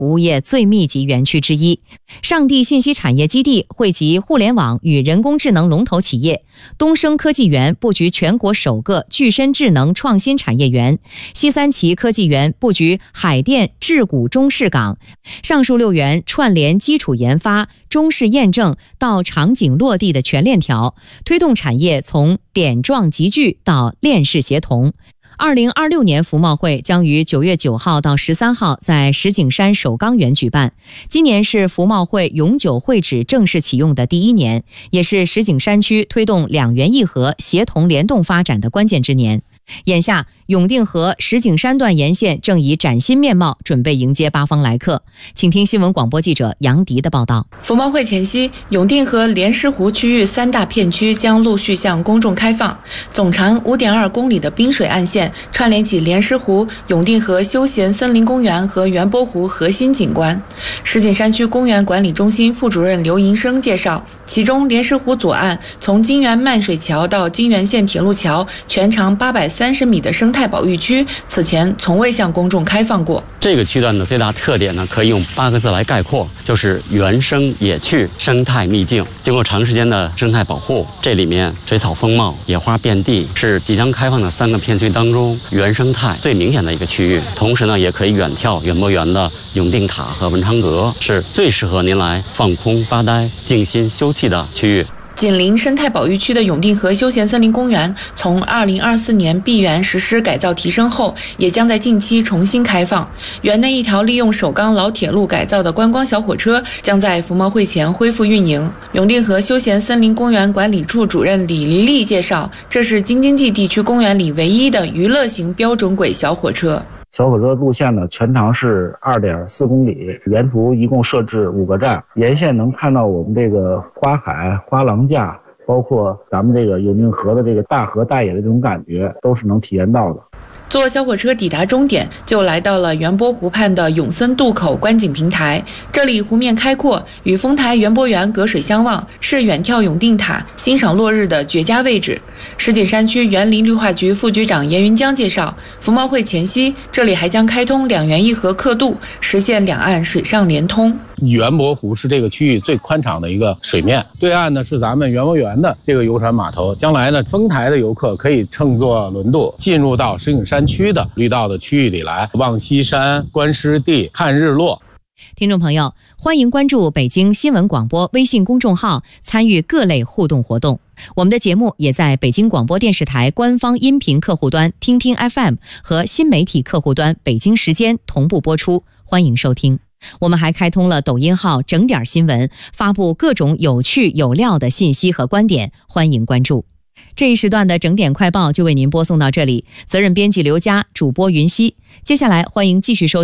服务业最密集园区之一。上地信息产业基地汇集互联网与人工智能龙头企业，东升科技园布局全国首个具身智能创新产业园，西三旗科技园布局海淀智谷中试港。上述6园串联基础研发、中试验证到场景落地的全链条，推动产业从点状集聚到链式协同。2026年服贸会将于9月9号到13号在石景山首钢园举办。今年是服贸会永久会址正式启用的第1年，也是石景山区推动2园1核协同联动发展的关键之年。眼下，永定河石景山段沿线正以崭新面貌准备迎接8方来客。请听新闻广播记者杨迪的报道。 服贸会前夕，永定河莲石湖区域3大片区将陆续向公众开放。总长5.2公里的滨水岸线串联起莲石湖、永定河休闲森林公园和元波湖核心景观。石景山区公园管理中心副主任刘银生介绍，其中莲石湖左岸从金源漫水桥到金源线铁路桥，全长830米的生态保育区，此前从未向公众开放过。 这个区段的最大特点呢，可以用8个字来概括，就是原生野趣、生态秘境。经过长时间的生态保护，这里面水草丰茂、野花遍地，是即将开放的3个片区当中原生态最明显的一个区域。同时呢，也可以远眺园博园的永定塔和文昌阁，是最适合您来放空发呆、静心休憩的区域。 紧邻生态保育区的永定河休闲森林公园，从2024年闭园实施改造提升后，也将在近期重新开放。园内一条利用首钢老铁路改造的观光小火车将在服贸会前恢复运营。永定河休闲森林公园管理处主任李丽丽介绍，这是京津冀地区公园里唯一的娱乐型标准轨小火车。 小火车路线呢，全长是2.4公里，沿途一共设置5个站，沿线能看到我们这个花海、花廊架，包括咱们这个永定河的这个大河大野的这种感觉，都是能体验到的。 坐小火车抵达终点，就来到了元波湖畔的永森渡口观景平台。这里湖面开阔，与丰台园博园隔水相望，是远眺永定塔、欣赏落日的绝佳位置。石景山区园林绿化局副局长严云江介绍，服贸会前夕，这里还将开通2园1核客渡，实现两岸水上连通。 园博湖是这个区域最宽敞的一个水面，对岸呢是咱们园博园的这个游船码头。将来呢，丰台的游客可以乘坐轮渡进入到石景山区的绿道的区域里来，望西山、观湿地、看日落。 听众朋友，欢迎关注北京新闻广播微信公众号，参与各类互动活动。我们的节目也在北京广播电视台官方音频客户端听听 FM 和新媒体客户端北京时间同步播出，欢迎收听。我们还开通了抖音号整点新闻，发布各种有趣有料的信息和观点，欢迎关注。这一时段的整点快报就为您播送到这里，责任编辑刘佳，主播云熙。接下来欢迎继续收听